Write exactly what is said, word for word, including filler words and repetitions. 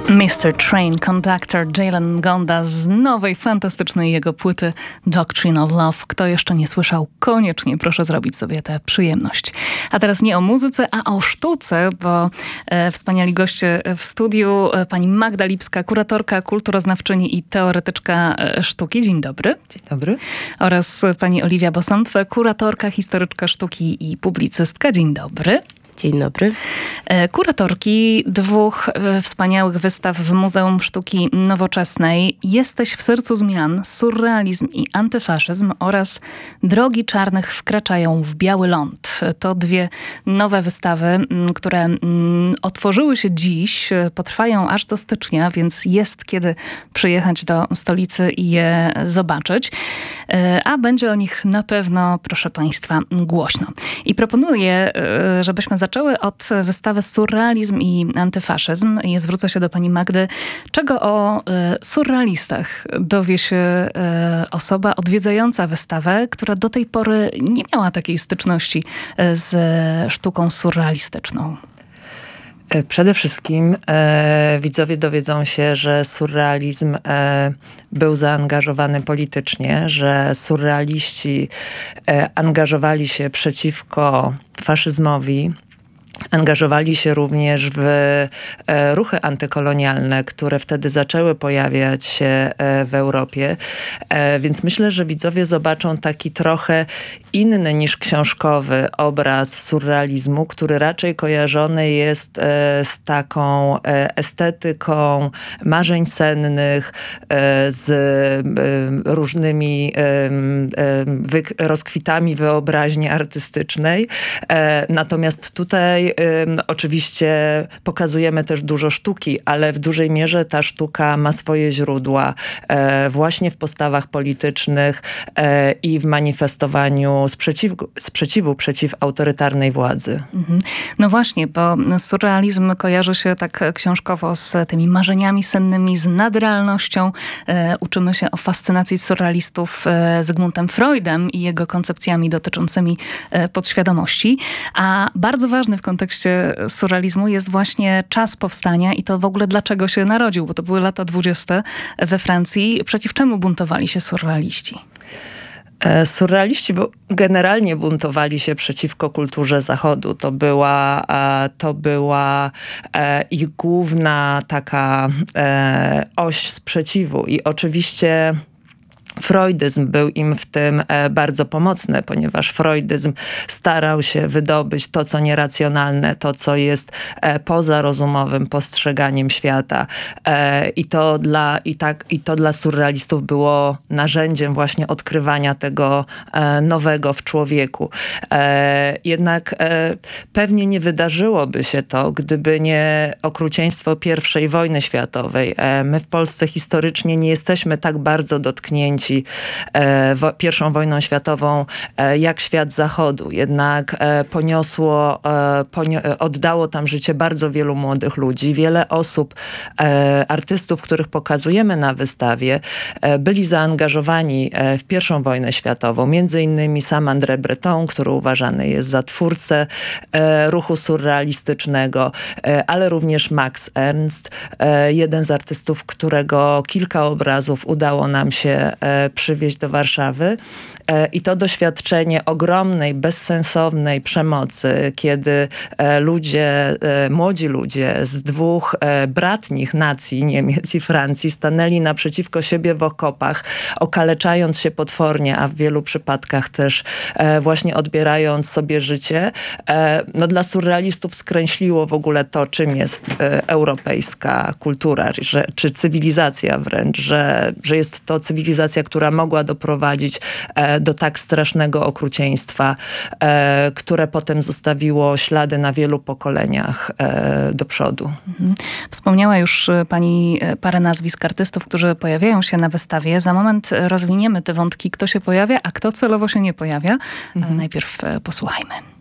mister Train Conductor Jalen Gonda z nowej, fantastycznej jego płyty Doctrine of Love. Kto jeszcze nie słyszał, koniecznie proszę zrobić sobie tę przyjemność. A teraz nie o muzyce, a o sztuce, bo e, wspaniali goście w studiu. E, pani Magda Lipska, kuratorka, kulturoznawczyni i teoretyczka e, sztuki. Dzień dobry. Dzień dobry. Oraz pani Oliwia Bosątwe, kuratorka, historyczka sztuki i publicystka. Dzień dobry. Dzień dobry. Kuratorki dwóch wspaniałych wystaw w Muzeum Sztuki Nowoczesnej. Jesteś w sercu zmian, surrealizm i antyfaszyzm oraz Drogi czarnych wkraczają w biały ląd. To dwie nowe wystawy, które otworzyły się dziś, potrwają aż do stycznia, więc jest kiedy przyjechać do stolicy i je zobaczyć. A będzie o nich na pewno, proszę państwa, głośno. I proponuję, żebyśmy zaczęły od wystawy Surrealizm i antyfaszyzm. I zwrócę się do pani Magdy. Czego o y, surrealistach dowie się y, osoba odwiedzająca wystawę, która do tej pory nie miała takiej styczności y, z y, sztuką surrealistyczną? Przede wszystkim e, widzowie dowiedzą się, że surrealizm e, był zaangażowany politycznie, że surrealiści e, angażowali się przeciwko faszyzmowi. Angażowali się również w e, ruchy antykolonialne, które wtedy zaczęły pojawiać się e, w Europie. E, więc myślę, że widzowie zobaczą taki trochę inny niż książkowy obraz surrealizmu, który raczej kojarzony jest e, z taką e, estetyką marzeń sennych, e, z e, różnymi e, e, rozkwitami wyobraźni artystycznej. E, natomiast tutaj Ym, oczywiście pokazujemy też dużo sztuki, ale w dużej mierze ta sztuka ma swoje źródła e, właśnie w postawach politycznych e, i w manifestowaniu sprzeciwu, sprzeciwu przeciw autorytarnej władzy. Mhm. No właśnie, bo surrealizm kojarzy się tak książkowo z tymi marzeniami sennymi, z nadrealnością. E, uczymy się o fascynacji surrealistów e, Zygmuntem Freudem i jego koncepcjami dotyczącymi e, podświadomości. A bardzo ważny w kontekście surrealizmu jest właśnie czas powstania i to w ogóle dlaczego się narodził, bo to były lata dwudzieste we Francji. Przeciw czemu buntowali się surrealiści? Surrealiści generalnie buntowali się przeciwko kulturze Zachodu. To była, to była ich główna taka oś sprzeciwu i oczywiście freudyzm był im w tym e, bardzo pomocny, ponieważ freudyzm starał się wydobyć to, co nieracjonalne, to, co jest e, poza rozumowym postrzeganiem świata. E, i, to dla, i, tak, I to dla surrealistów było narzędziem właśnie odkrywania tego e, nowego w człowieku. E, jednak e, pewnie nie wydarzyłoby się to, gdyby nie okrucieństwo pierwszej wojny światowej. E, my w Polsce historycznie nie jesteśmy tak bardzo dotknięci E, pierwszą wojną światową e, jak świat Zachodu. Jednak e, poniosło, e, ponio oddało tam życie bardzo wielu młodych ludzi. Wiele osób, e, artystów, których pokazujemy na wystawie, e, byli zaangażowani e, w pierwszą wojnę światową. Między innymi sam André Breton, który uważany jest za twórcę e, ruchu surrealistycznego, e, ale również Max Ernst, e, jeden z artystów, którego kilka obrazów udało nam się e, przywieźć do Warszawy. I to doświadczenie ogromnej, bezsensownej przemocy, kiedy ludzie, młodzi ludzie z dwóch bratnich nacji, Niemiec i Francji, stanęli naprzeciwko siebie w okopach, okaleczając się potwornie, a w wielu przypadkach też właśnie odbierając sobie życie, no dla surrealistów skreśliło w ogóle to, czym jest europejska kultura, czy, czy cywilizacja wręcz, że, że jest to cywilizacja, która mogła doprowadzić e, do tak strasznego okrucieństwa, e, które potem zostawiło ślady na wielu pokoleniach e, do przodu. Mhm. Wspomniała już pani parę nazwisk artystów, którzy pojawiają się na wystawie. Za moment rozwiniemy te wątki, kto się pojawia, a kto celowo się nie pojawia. Mhm. Ale najpierw posłuchajmy.